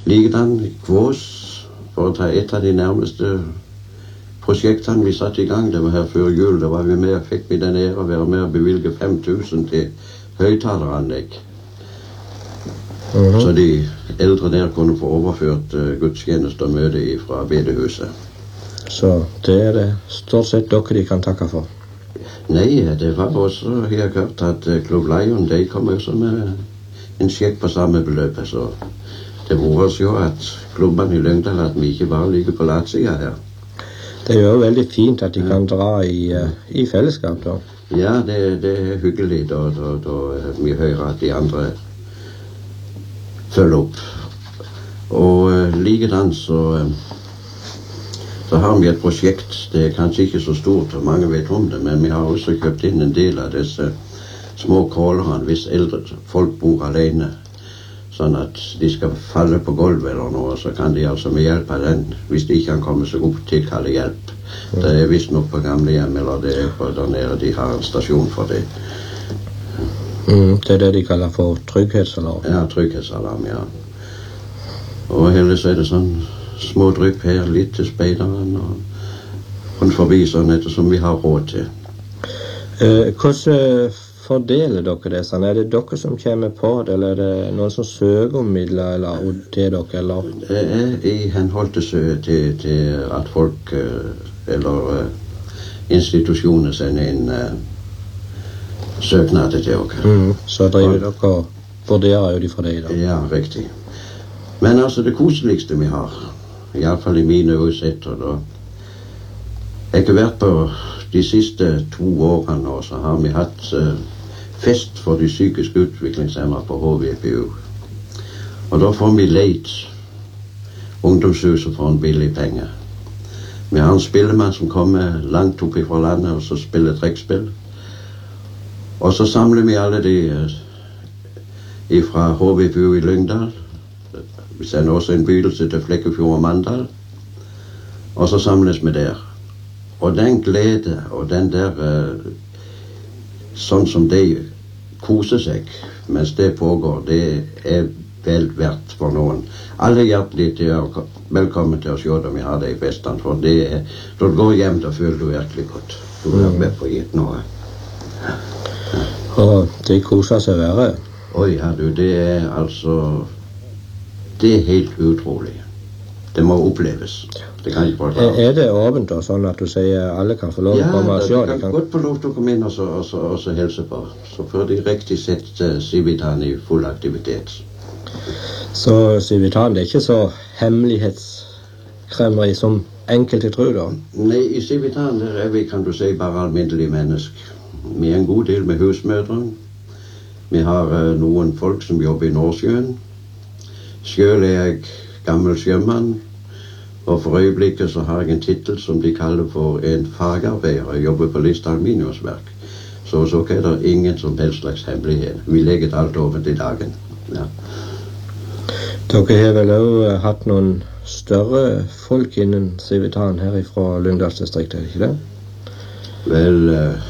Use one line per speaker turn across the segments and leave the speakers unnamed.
Likedan Kvås, for å ta et av de nærmeste prosjektene vi satte i gang. Det var her før jul. Da var vi med, fikk vi den ære å være med og bevilge 5000 til høyttaleranlegg. Så de eldre der kunne få overført gudstjeneste og møte fra bedehuset.
Så det er det stort sett dere de kan takke for?
Nei, det var også, jeg har hørt at Klubb Lion, de kom også med en sjekk på samme beløpet, så det var jo at klubbene i Lyngdal at vi ikke bare ligger på latsida her.
Det er jo veldig fint at de kan dra i fellesskap da.
Ja, det er hyggelig da vi hører at de andre følger opp. Og likedan så har vi et prosjekt. Det er kanskje ikke så stort, og mange vet om det, men vi har også kjøpt inn en del av disse små krålerne hvis eldre folk bor alene, sånn at de skal falle på gulvet eller noe, så kan de altså med hjelp av den, hvis de ikke kan komme seg opp, tilkalle hjelp. Det er visst nok på gamlehjem, eller det er på der nede, de har en stasjon for det.
Det er det de kaller for trygghetsalarm?
Ja, trygghetsalarm, ja. Og ellers er det sånn små drypp her, litt til speideren, og rundt forbi sånn ettersom vi har råd til.
Hvordan fordeler dere det sånn? Er det dere som kommer på det, eller er det noen som søker om midler til dere, eller?
Det er i henhold til at folk, eller institusjoner sender inn søknader til dere.
Så driver dere og vurderer jo de for deg da?
Ja, riktig. Men altså det koseligste vi har, i alle fall i mine utsetter, da, jeg har ikke vært på de siste 2 årene nå, så har vi hatt fest for de psykisk utviklingshemmede på HVPU. Og da får vi leid ungdomshuset for en billig penge. Vi har en spillemann som kommer langt opp fra landet og så spiller trekkspill. Og så samler vi alle de fra HVPU i Lyngdal. Vi sender også en bydelse til Flekkefjord og Mandal. Og så samles vi der. Og den glede og den der sånn som de koser seg mens det pågår, det er vel verdt for noen. Alle hjertelig velkommen til å se dem vi har det i festene, for det er, når du går hjem, da føler du virkelig godt. Du er med på å gitt noe.
Og de koser seg verre?
Oi, ja du, det er altså, det er helt utrolig. Det må oppleves. Det kan ikke bare ta.
Er det åpent da, sånn at du sier alle kan få lov å komme og se?
Ja, de kan godt få lov til å komme inn og så helse på. Så får de riktig sett Civitan i full aktivitet.
Så Civitan, det er ikke så hemmelighetskremmeri som enkelte tror da?
Nei, i Civitan der er vi, kan du si, bare alminnelige mennesker. Vi er en god del med husmødre. Vi har noen folk som jobber i Nordsjøen. Selv er jeg gammel sjømann. Og for øyeblikket så har jeg en titel som de kaller for en fagarbeider. Jeg jobber på Lista Aluminiumsverk. Så er det ingen som helst slags hemmelighet. Vi legger alt over til dagen. Ja.
Dere har vel også hatt noen større folk innen Civitan her fra Lyngdalsdistriktet, ikke det?
Vel,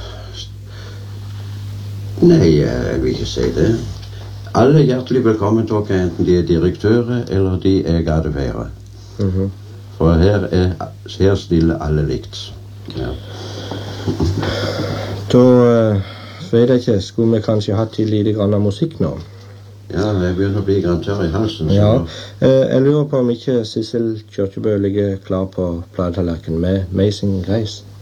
nei, jeg vil ikke si det. Alle hjertelig velkommen til dere, enten de er direktører eller de er gatefeiere. For her stiller alle likt. Ja.
Da vet jeg ikke, skulle vi kanskje hatt til lite grann av musikk nå?
Ja, jeg begynner å bli grann tørr i halsen.
Ja, jeg lurer på om ikke Sissel Kyrkjebø ligger klar på platetallerken med Amazing Grace.